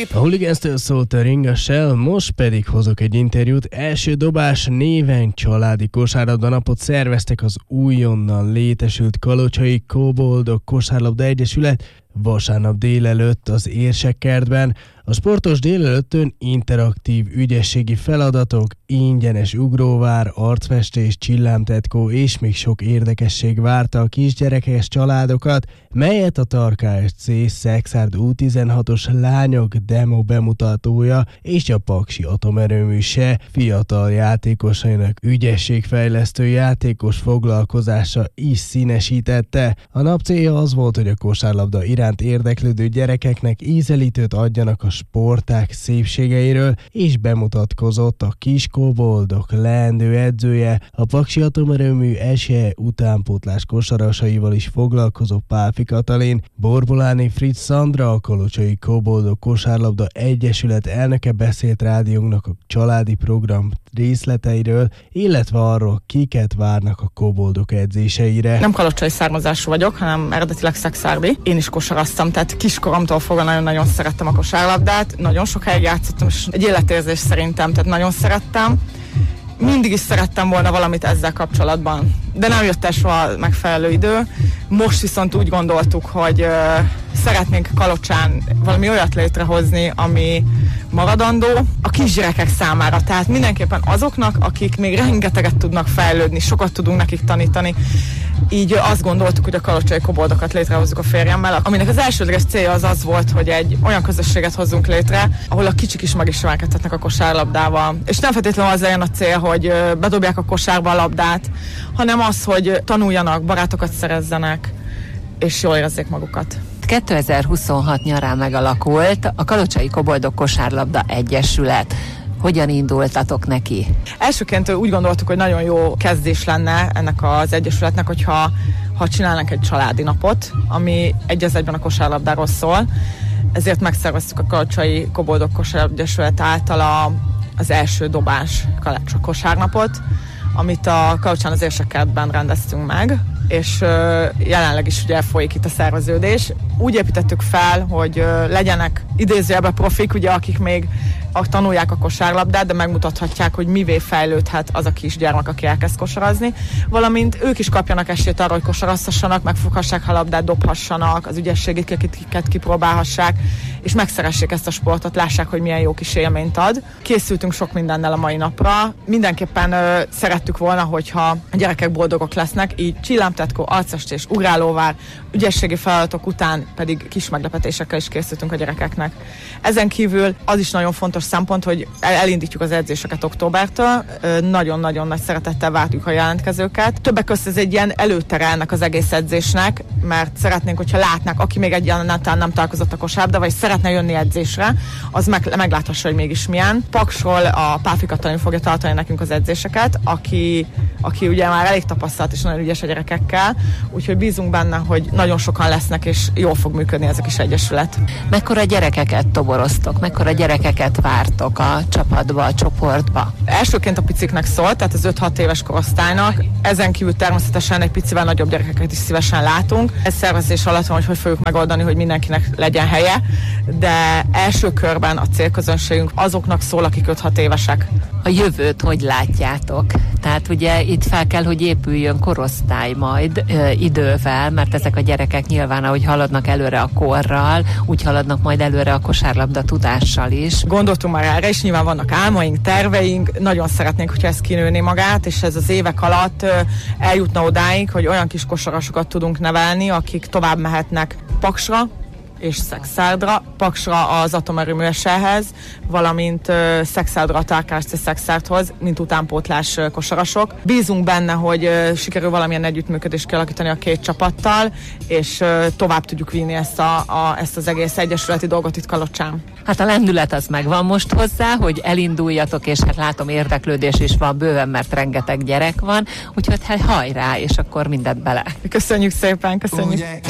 A Hooligans-től szólt a Ring a Shell, most pedig hozok egy interjút. Első dobás néven családi kosárlabda napot szerveztek az újonnan létesült Kalocsai Koboldok Kosárlabda Egyesület vasárnap délelőtt az Érsekkertben. A sportos délelőttön interaktív ügyességi feladatok, ingyenes ugróvár, arcfestés, csillámtetkó és még sok érdekesség várta a kisgyerekes családokat, melyet a Tarka SC Szexárd U16-os lányok demo bemutatója és a Paksi Atomerőmű Se fiatal játékosainak ügyességfejlesztő játékos foglalkozása is színesítette. A nap célja az volt, hogy a kosárlabda iránt érdeklődő gyerekeknek ízelítőt adjanak a sportág szépségeiről, és bemutatkozott a Kiskoboldok leendő edzője, a Paksi Atomerőmű SE utánpótlás kosarasaival is foglalkozó Pálfi Katalin, Borboláni Fritz Szandra, a Kalocsai Koboldok Kosárlabda Egyesület elnöke beszélt rádiónknak a családi program részleteiről, illetve arról, kiket várnak a koboldok edzéseire. Nem kalocsai származású vagyok, hanem eredetileg szexárdi. Én is kosaraztam, tehát kiskoromtól fogva nagyon-nagyon szerettem a kosárlabdát, nagyon sokáig játszottam, és egy életérzés szerintem, tehát nagyon szerettem. Mindig is szerettem volna valamit ezzel kapcsolatban, de nem jött el soha megfelelő idő. Most viszont úgy gondoltuk, hogy szeretnénk Kalocsán valami olyat létrehozni, ami maradandó a kisgyerekek számára. Tehát mindenképpen azoknak, akik még rengeteget tudnak fejlődni, sokat tudunk nekik tanítani. Így azt gondoltuk, hogy a Kalocsai Koboldokat létrehozzuk a férjemmel, aminek az elsődleges célja az volt, hogy egy olyan közösséget hozzunk létre, ahol a kicsik is megismerkedhetnek a kosárlabdával. És nem feltétlenül az legyen a cél, hogy bedobják a kosárba a labdát, hanem az, hogy tanuljanak, barátokat szerezzenek, és jól érezzék magukat. 2026 nyarán megalakult a Kalocsai Koboldok Kosárlabda Egyesület. Hogyan indultatok neki? Elsőként úgy gondoltuk, hogy nagyon jó kezdés lenne ennek az egyesületnek, hogyha csinálnánk egy családi napot, ami egy az egyben a kosárlabdáról szól. Ezért megszerveztük a Kalocsai Koboldok Kosárlabda Egyesület által az első dobás kosárnapot, amit a Kalocsán az Érsekkertben rendeztünk meg, és jelenleg is ugye folyik itt a szerveződés. Úgy építettük fel, hogy legyenek idézőjelben profik, ugye, akik még tanulják a kosárlabdát, de megmutathatják, hogy mivé fejlődhet az a kisgyermek, aki elkezd kosarazni, valamint ők is kapjanak esélyt arra, hogy kosarazhassanak, megfoghassák a labdát, dobhassanak, az ügyességüket kipróbálhassák, és megszeressék ezt a sportot, lássák, hogy milyen jó kis élményt ad. Készültünk sok mindennel a mai napra. Mindenképpen szerettük volna, hogyha a gyerekek boldogok lesznek, így csillámtetkó, arcfestés, ugrálóvár, ügyességi feladatok után pedig kis meglepetésekkel is készültünk a gyerekeknek. Ezen kívül az is nagyon fontos szempont, hogy elindítjuk az edzéseket októbertől. Nagyon-nagyon nagy szeretettel várjuk a jelentkezőket. Többek között ez egy ilyen előtere ennek az egész edzésnek, mert szeretnénk, hogyha látnák, aki még egyáltalán nem találkozott a kosárlabdával, vagy szeretne jönni edzésre, az megláthassa, hogy mégis milyen. Paksról a Pálfi Katalin fogja tartani nekünk az edzéseket, aki ugye már elég tapasztalt és nagyon ügyes a gyerekekkel, úgyhogy bízunk benne, hogy nagyon sokan lesznek, és jól fog működni ez a kis egyesület. Mekkora gyerekeket toboroztok, mekkora gyerekeket vártok a csapatba, a csoportba? Elsőként a piciknek szólt, tehát az 5-6 éves korosztálynak. Ezen kívül természetesen egy picivel nagyobb gyerekeket is szívesen látunk. Ez szervezés alatt van, hogy fogjuk megoldani, hogy mindenkinek legyen helye, de első körben a célközönségünk azoknak szól, akik 5-6 évesek. A jövőt hogy látjátok? Tehát ugye itt fel kell, hogy épüljön korosztály majd idővel, mert ezek a gyerekek nyilván, ahogy haladnak előre a korral, úgy haladnak majd előre a kosárlabda tudással is. Gondoltunk már erre, és nyilván vannak álmaink, terveink, nagyon szeretnénk, hogyha ez kinőni magát, és ez az évek alatt eljutna odáig, hogy olyan kis kosarasokat tudunk nevelni, akik tovább mehetnek Paksra és Szexárdra, Paksra az Atomerőmű SE-hez, valamint Szexárdra a Tarka SC Szexárdhoz, mint utánpótlás kosarasok. Bízunk benne, hogy sikerül valamilyen együttműködést kialakítani a két csapattal, és tovább tudjuk vinni ezt az egész egyesületi dolgot itt Kalocsán. Hát a lendület az megvan most hozzá, hogy elinduljatok, és hát látom érdeklődés is van bőven, mert rengeteg gyerek van, úgyhogy hát hajrá, és akkor mindent bele. Köszönjük szépen, köszönjük.